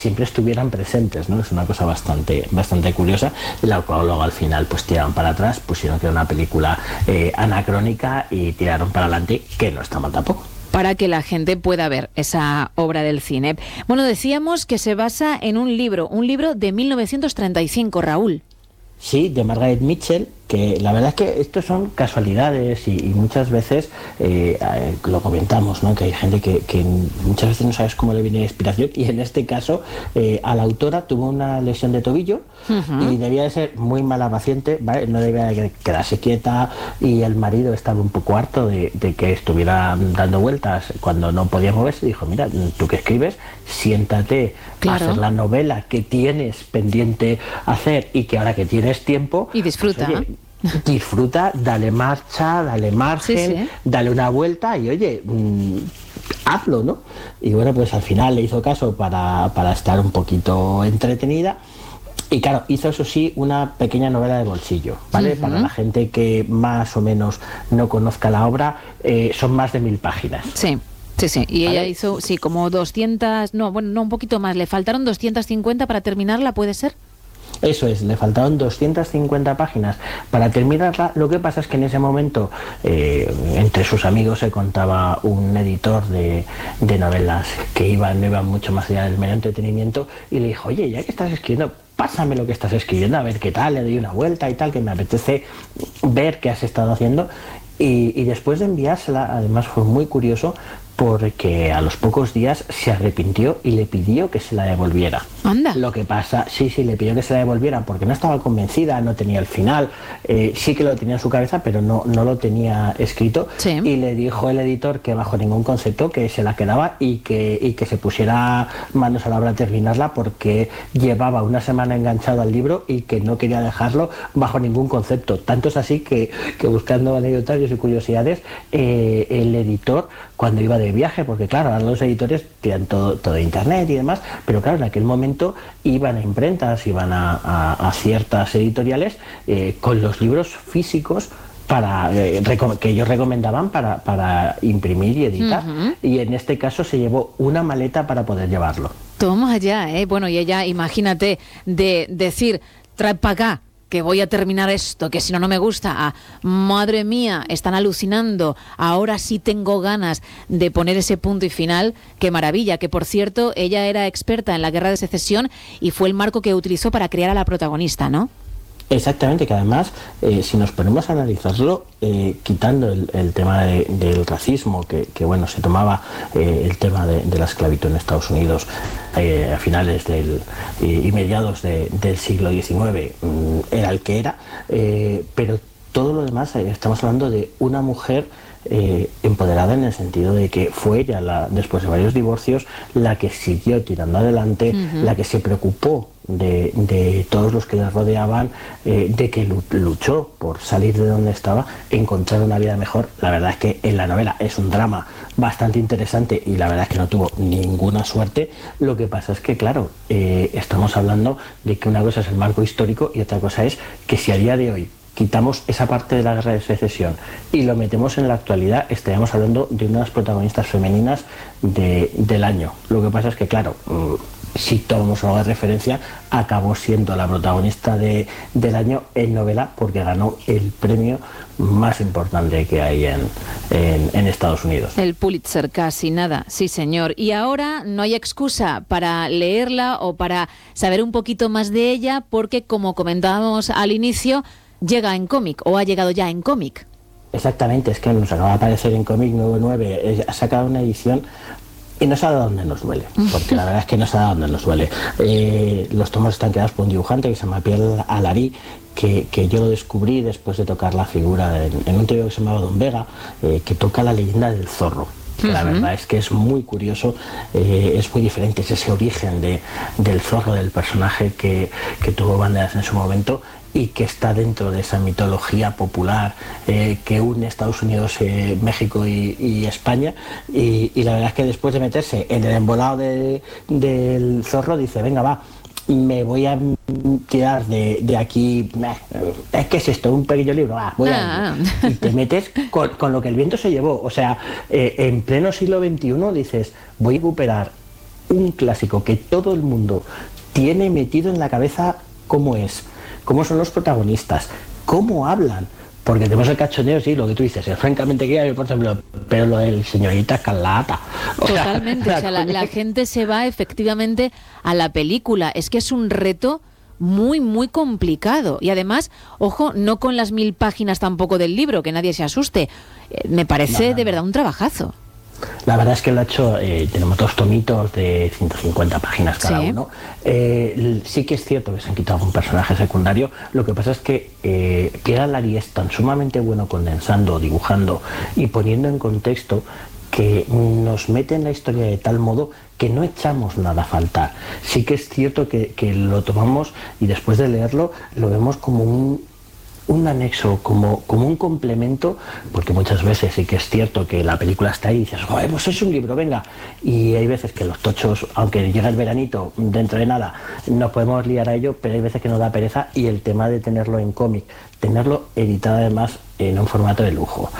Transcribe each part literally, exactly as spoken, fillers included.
siempre estuvieran presentes, ¿no? Es una cosa bastante bastante curiosa, la cual luego al final pues tiraron para atrás, pusieron que era una película eh, anacrónica y tiraron para adelante, que no está mal tampoco. Para que la gente pueda ver esa obra del cine. Bueno, decíamos que se basa en un libro, un libro de mil novecientos treinta y cinco, Raúl. Sí, de Margaret Mitchell, que la verdad es que esto son casualidades y, y muchas veces eh, eh, lo comentamos, ¿no? Que hay gente que, que muchas veces no sabes cómo le viene la inspiración, y en este caso eh, a la autora tuvo una lesión de tobillo uh-huh. y debía de ser muy mala paciente, ¿vale? No debía de quedarse quieta, y el marido estaba un poco harto de, de que estuviera dando vueltas cuando no podía moverse. Dijo, mira, tú que escribes, siéntate claro. a hacer la novela que tienes pendiente hacer y que ahora que tienes tiempo... Y disfruta. Pues, oye, disfruta, dale marcha, dale margen, sí, sí. dale una vuelta y oye, mmm, hazlo, ¿no? Y bueno, pues al final le hizo caso para, para estar un poquito entretenida. Y claro, hizo eso sí una pequeña novela de bolsillo, ¿vale? Uh-huh. Para la gente que más o menos no conozca la obra, eh, son más de mil páginas. Sí. Sí, sí, y ¿vale? Ella hizo, sí, como doscientas, no, bueno, no, un poquito más, le faltaron doscientas cincuenta para terminarla, ¿puede ser? Eso es, le faltaron doscientas cincuenta páginas para terminarla. Lo que pasa es que en ese momento eh, entre sus amigos se contaba un editor de, de novelas que iba, no iba mucho más allá del mero entretenimiento, y le dijo, oye, ya que estás escribiendo, pásame lo que estás escribiendo, a ver qué tal, le doy una vuelta y tal, que me apetece ver qué has estado haciendo. Y, y después de enviársela, además fue muy curioso, porque a los pocos días se arrepintió y le pidió que se la devolviera. Anda. Lo que pasa, sí, sí, le pidió que se la devolviera porque no estaba convencida, no tenía el final, eh, sí que lo tenía en su cabeza, pero no, no lo tenía escrito. Sí. Y le dijo el editor que bajo ningún concepto que se la quedaba y que, y que se pusiera manos a la obra a terminarla, porque llevaba una semana enganchado al libro y que no quería dejarlo bajo ningún concepto. Tanto es así que, que buscando anecdotarios y curiosidades, eh, el editor, cuando iba de viaje, porque claro, ahora los editores tiran todo, todo internet y demás, pero claro, en aquel momento iban a imprentas, iban a, a, a ciertas editoriales eh, con los libros físicos para eh, que ellos recomendaban para, para imprimir y editar, uh-huh. y en este caso se llevó una maleta para poder llevarlo. Toma allá, ¿eh? Bueno, y ella, imagínate, de decir, trae para acá, que voy a terminar esto, que si no, no me gusta. Ah, madre mía, están alucinando. Ahora sí tengo ganas de poner ese punto y final. Qué maravilla. Que, por cierto, ella era experta en la Guerra de Secesión y fue el marco que utilizó para crear a la protagonista, ¿no? Exactamente, que además, eh, si nos ponemos a analizarlo, eh, quitando el, el tema de, del racismo, que, que bueno, se tomaba eh, el tema de, de la esclavitud en Estados Unidos eh, a finales del, y, y mediados de, del siglo diecinueve, mmm, era el que era, eh, pero todo lo demás, eh, estamos hablando de una mujer Eh, empoderada, en el sentido de que fue ella, la, después de varios divorcios, la que siguió tirando adelante, uh-huh. la que se preocupó de, de todos los que la rodeaban, eh, de que luchó por salir de donde estaba, encontrar una vida mejor. La verdad es que en la novela es un drama bastante interesante y la verdad es que no tuvo ninguna suerte. Lo que pasa es que, claro, eh, estamos hablando de que una cosa es el marco histórico y otra cosa es que si a día de hoy quitamos esa parte de la Guerra de Secesión y lo metemos en la actualidad, estaríamos hablando de unas protagonistas femeninas de, del año. Lo que pasa es que, claro, si tomamos algo de referencia, acabó siendo la protagonista de, del año en novela, porque ganó el premio más importante que hay en, en, en Estados Unidos. El Pulitzer, casi nada, sí señor. Y ahora no hay excusa para leerla o para saber un poquito más de ella, porque, como comentábamos al inicio, llega en cómic, o ha llegado ya en cómic. Exactamente, es que nos acaba de aparecer en cómic nueve nueve, ha sacado una edición y no sabe a dónde nos duele, porque la verdad es que no sabe a dónde nos duele. Eh, los tomos están creados por un dibujante que se llama Pierre Alarí, que, que yo lo descubrí después de tocar la figura en, en un tío que se llamaba Don Vega, eh, que toca la leyenda del zorro. Que la uh-huh. verdad es que es muy curioso, eh, es muy diferente, es ese origen de, del zorro, del personaje que, que tuvo banderas en su momento y que está dentro de esa mitología popular eh, que une Estados Unidos, eh, México y, y España, y, y la verdad es que después de meterse en el embolado de, del zorro, dice, venga va, me voy a tirar de, de aquí, eh, ¿qué es esto? ¿Un pequeño libro? Ah, voy ah. a y te metes con, con lo que el viento se llevó, o sea, eh, en pleno siglo veintiuno dices, voy a recuperar un clásico que todo el mundo tiene metido en la cabeza cómo es, cómo son los protagonistas, cómo hablan. Porque tenemos el cachondeo, sí, lo que tú dices, es francamente que por ejemplo, pero lo del señorita Escarlata. O Totalmente, sea, o sea, la, la gente se va efectivamente a la película. Es que es un reto muy, muy complicado. Y además, ojo, no con las mil páginas tampoco del libro, que nadie se asuste. Eh, me parece no, no, de verdad un trabajazo. La verdad es que lo ha hecho, eh, tenemos dos tomitos de ciento cincuenta páginas cada sí. uno. Eh, sí que es cierto que se han quitado un personaje secundario. Lo que pasa es que eh, Pierre Alarie es tan sumamente bueno condensando, dibujando y poniendo en contexto que nos mete en la historia de tal modo que no echamos nada a faltar. Sí que es cierto que, que lo tomamos y después de leerlo lo vemos como un un anexo, como, como un complemento, porque muchas veces sí que es cierto que la película está ahí y dices, joder, pues es un libro, venga. Y hay veces que los tochos, aunque llega el veranito, dentro de nada, nos podemos liar a ello, pero hay veces que nos da pereza, y el tema de tenerlo en cómic, tenerlo editado además en un formato de lujo,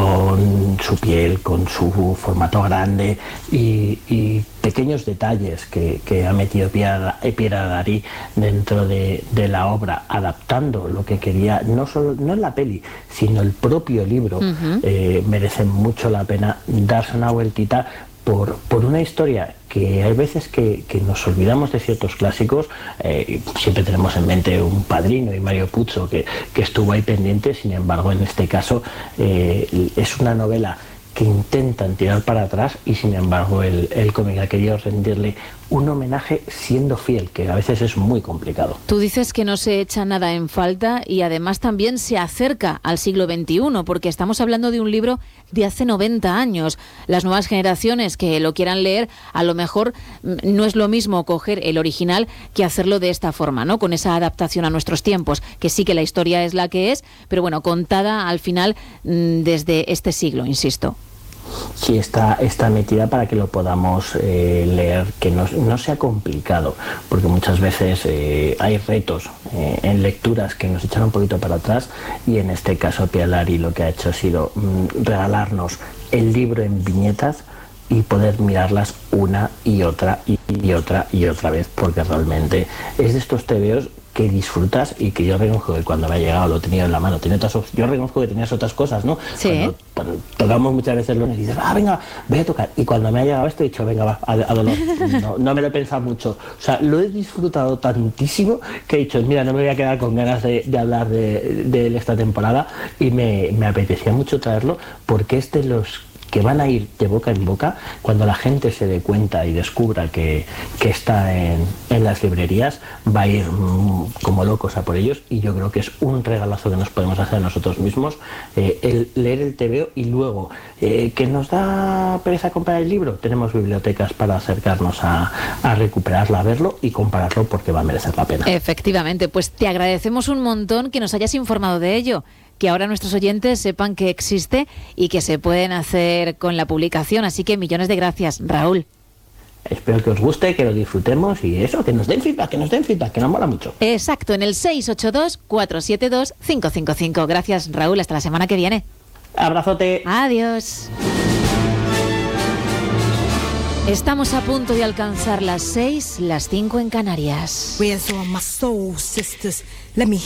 con su piel, con su formato grande y, y pequeños detalles que, que ha metido Pierre Alarie dentro de, de la obra, adaptando lo que quería, no solo no en la peli, sino el propio libro, uh-huh. eh, merece mucho la pena darse una vueltita por, por una historia que hay veces que, que nos olvidamos de ciertos clásicos. Eh, siempre tenemos en mente Un Padrino y Mario Puzo, que, que estuvo ahí pendiente. Sin embargo, en este caso eh, es una novela que intentan tirar para atrás y sin embargo el, el cómic ha querido rendirle un homenaje siendo fiel, que a veces es muy complicado. Tú dices que no se echa nada en falta y además también se acerca al siglo veintiuno, porque estamos hablando de un libro de hace noventa años. Las nuevas generaciones que lo quieran leer, a lo mejor no es lo mismo coger el original que hacerlo de esta forma, ¿no? Con esa adaptación a nuestros tiempos, que sí que la historia es la que es, pero bueno, contada al final desde este siglo, insisto. Sí, está, está metida para que lo podamos eh, leer, que no, no sea complicado, porque muchas veces eh, hay retos eh, en lecturas que nos echan un poquito para atrás, y en este caso Pierre Alarie lo que ha hecho ha sido mm, regalarnos el libro en viñetas y poder mirarlas una y otra y, y otra y otra vez, porque realmente es de estos tebeos que disfrutas y que yo reconozco que cuando me ha llegado lo he tenido en la mano. Tiene otras, yo reconozco que tenías otras cosas, ¿no? Sí. Cuando, cuando tocamos muchas veces los y dices, ah, venga, voy a tocar. Y cuando me ha llegado esto he dicho, venga, va, a, a dolor. No, no me lo he pensado mucho. O sea, lo he disfrutado tantísimo que he dicho, mira, no me voy a quedar con ganas de, de hablar de, de esta temporada, y me, me apetecía mucho traerlo porque es de los que van a ir de boca en boca cuando la gente se dé cuenta y descubra que, que está en, en las librerías. Va a ir mmm, como locos a por ellos, y yo creo que es un regalazo que nos podemos hacer a nosotros mismos, eh, el leer el tebeo. Y luego, eh, que nos da pereza comprar el libro, tenemos bibliotecas para acercarnos a, a recuperarla, a verlo y compararlo, porque va a merecer la pena. Efectivamente, pues te agradecemos un montón que nos hayas informado de ello, que ahora nuestros oyentes sepan que existe y que se pueden hacer con la publicación. Así que millones de gracias, Raúl. Espero que os guste, que lo disfrutemos y eso, que nos den feedback, que nos den feedback, que nos mola mucho. Exacto, en el seis ocho dos, cuatro siete dos, cinco cinco cinco. Gracias, Raúl. Hasta la semana que viene. Abrazote. Adiós. Estamos a punto de alcanzar las seis, las cinco en Canarias.